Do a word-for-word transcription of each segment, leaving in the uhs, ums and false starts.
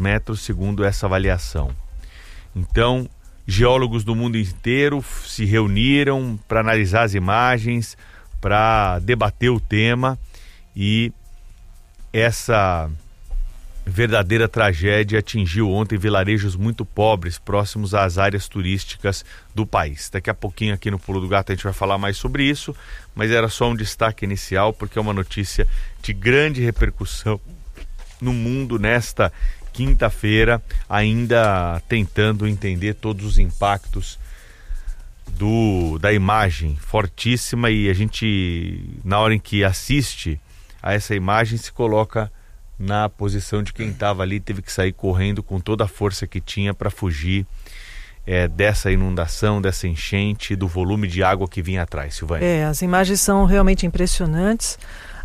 metros, segundo essa avaliação. Então, geólogos do mundo inteiro se reuniram para analisar as imagens, para debater o tema, e essa verdadeira tragédia atingiu ontem vilarejos muito pobres, próximos às áreas turísticas do país. Daqui a pouquinho aqui no Pulo do Gato a gente vai falar mais sobre isso, mas era só um destaque inicial, porque é uma notícia de grande repercussão no mundo nesta quinta-feira, ainda tentando entender todos os impactos do, da imagem fortíssima, e a gente, na hora em que assiste a essa imagem, se coloca na posição de quem estava ali, teve que sair correndo com toda a força que tinha para fugir é, dessa inundação, dessa enchente, do volume de água que vinha atrás. Silvânia. É, as imagens são realmente impressionantes.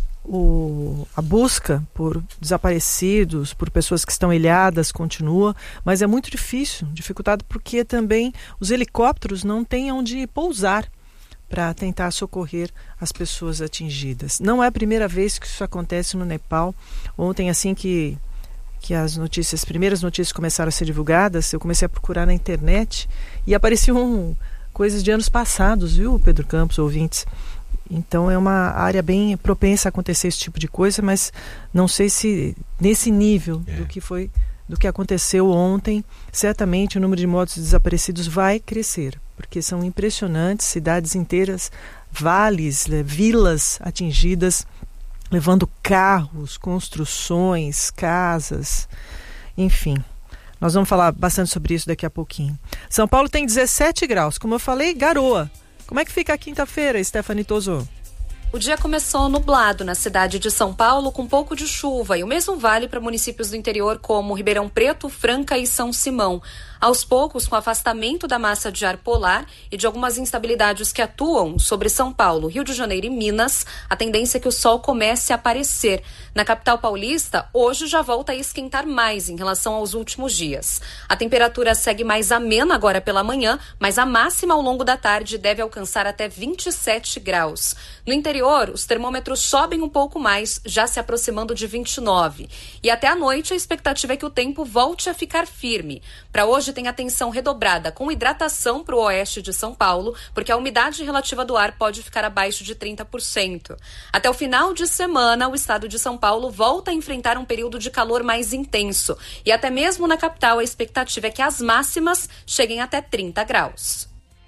O, a busca por desaparecidos, por pessoas que estão ilhadas, continua, mas é muito difícil, dificultado porque também os helicópteros não têm onde pousar para tentar socorrer as pessoas atingidas. Não é a primeira vez que isso acontece no Nepal. Ontem, assim que, que as notícias, as primeiras notícias começaram a ser divulgadas, eu comecei a procurar na internet e apareciam coisas de anos passados, viu, Pedro Campos, ouvintes? Então é uma área bem propensa a acontecer esse tipo de coisa, mas não sei se nesse nível é. do que foi, do que aconteceu ontem, certamente o número de mortos e desaparecidos vai crescer, porque são impressionantes, cidades inteiras, vales, vilas atingidas, levando carros, construções, casas, enfim. Nós vamos falar bastante sobre isso daqui a pouquinho. São Paulo tem dezessete graus, como eu falei, garoa. Como é que fica a quinta-feira, Stephanie Toso? O dia começou nublado na cidade de São Paulo, com pouco de chuva, e o mesmo vale para municípios do interior como Ribeirão Preto, Franca e São Simão. Aos poucos, com o afastamento da massa de ar polar e de algumas instabilidades que atuam sobre São Paulo, Rio de Janeiro e Minas, a tendência é que o sol comece a aparecer. Na capital paulista, hoje já volta a esquentar mais em relação aos últimos dias. A temperatura segue mais amena agora pela manhã, mas a máxima ao longo da tarde deve alcançar até vinte e sete graus. No interior, os termômetros sobem um pouco mais, já se aproximando de vinte e nove. E até à noite, a expectativa é que o tempo volte a ficar firme. Para hoje, tem atenção redobrada com hidratação para o oeste de São Paulo, porque a umidade relativa do ar pode ficar abaixo de trinta por cento. Até o final de semana, o estado de São Paulo volta a enfrentar um período de calor mais intenso. E até mesmo na capital, a expectativa é que as máximas cheguem até trinta graus.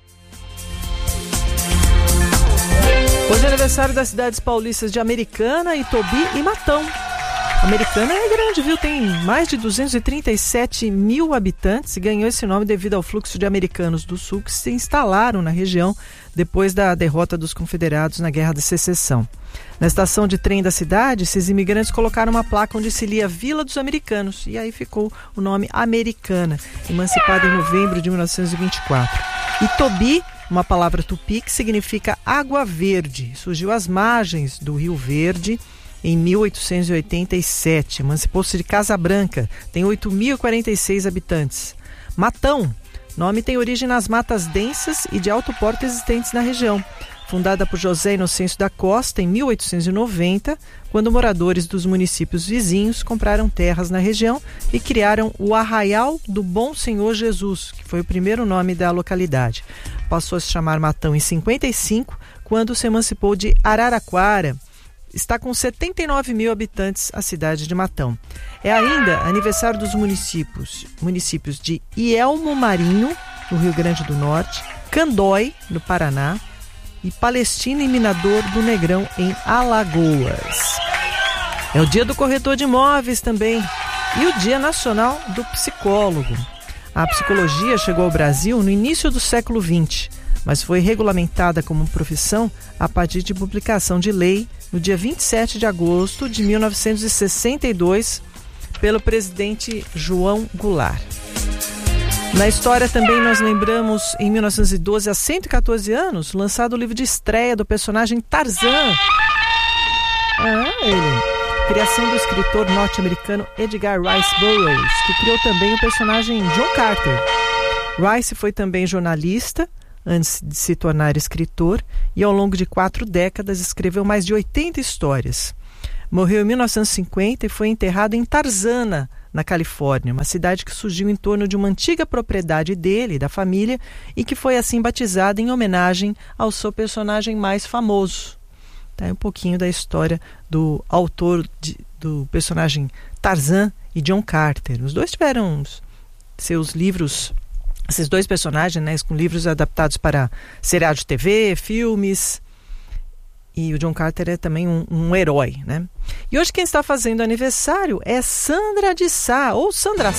Hoje é aniversário das cidades paulistas de Americana, Itobi e Matão. Americana é grande, viu? Tem mais de duzentos e trinta e sete mil habitantes e ganhou esse nome devido ao fluxo de americanos do sul que se instalaram na região depois da derrota dos confederados na Guerra da Secessão. Na estação de trem da cidade, esses imigrantes colocaram uma placa onde se lia Vila dos Americanos, e aí ficou o nome Americana, emancipada em novembro de mil novecentos e vinte e quatro. Itobi, uma palavra tupi que significa água verde, surgiu às margens do Rio Verde em mil oitocentos e oitenta e sete, emancipou-se de Casa Branca, tem oito mil e quarenta e seis habitantes. Matão, nome tem origem nas matas densas e de alto porte existentes na região. Fundada por José Inocêncio da Costa em mil oitocentos e noventa, quando moradores dos municípios vizinhos compraram terras na região e criaram o Arraial do Bom Senhor Jesus, que foi o primeiro nome da localidade. Passou a se chamar Matão em cinquenta e cinco, quando se emancipou de Araraquara. Está com setenta e nove mil habitantes a cidade de Matão. É ainda aniversário dos municípios, municípios de Ielmo Marinho, no Rio Grande do Norte, Candói, no Paraná, e Palestina e Minador do Negrão, em Alagoas. É o dia do corretor de imóveis também e o Dia Nacional do Psicólogo. A psicologia chegou ao Brasil no início do século vinte, mas foi regulamentada como profissão a partir de publicação de lei no dia vinte e sete de agosto de mil novecentos e sessenta e dois pelo presidente João Goulart. Na história também nós lembramos, em mil novecentos e doze, há cento e catorze anos, lançado o livro de estreia do personagem Tarzan. Ah, ele. Criação do escritor norte-americano Edgar Rice Burroughs, que criou também o personagem John Carter. Rice foi também jornalista, antes de se tornar escritor, e ao longo de quatro décadas escreveu mais de oitenta histórias. Morreu em mil novecentos e cinquenta e foi enterrado em Tarzana, na Califórnia, uma cidade que surgiu em torno de uma antiga propriedade dele, da família, e que foi assim batizada em homenagem ao seu personagem mais famoso. Tá, um pouquinho da história do autor de, do personagem Tarzan e John Carter. Os dois tiveram seus livros, esses dois personagens, né, com livros adaptados para seriados de T V, filmes. E o John Carter é também um, um herói, né? E hoje quem está fazendo aniversário é Sandra de Sá, ou Sandra